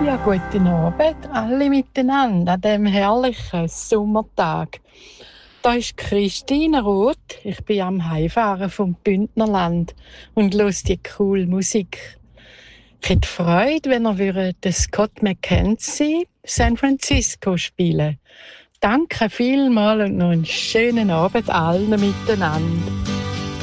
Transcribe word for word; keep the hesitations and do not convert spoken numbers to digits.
Ja, guten Abend alle miteinander an diesem herrlichen Sommertag. Da ist Christine Roth. Ich bin am Heimfahren vom Bündnerland und höre die coole Musik. Ich hätte Freude, wenn ihr würdet den Scott McKenzie San Francisco spielen. Danke vielmals und noch einen schönen Abend allen miteinander.